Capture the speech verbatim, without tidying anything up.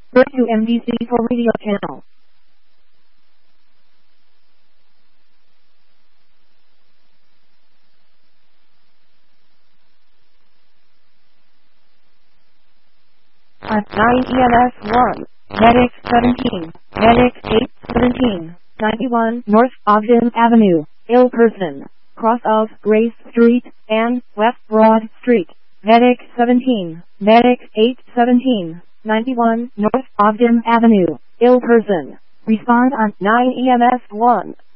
Go to M D C for radio channel. At nine E M S one, Medic seventeen, Medic eight seventeen, ninety-one North Ogden Avenue, ill person, cross of Grace Street and West Broad Street. Medic seventeen, Medic eight seventeen, ninety-one North Ogden Avenue, ill person. Respond on nine E M S one.